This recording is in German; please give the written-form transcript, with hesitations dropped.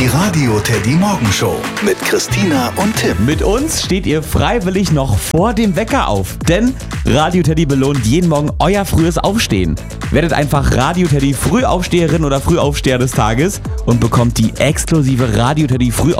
Die Radio Teddy Morgenshow mit Christina und Tim. Mit uns steht ihr freiwillig noch vor dem Wecker auf, denn Radio Teddy belohnt jeden Morgen euer frühes Aufstehen. Werdet einfach Radio Teddy Frühaufsteherin oder Frühaufsteher des Tages und bekommt die exklusive Radio Teddy Frühaufsteher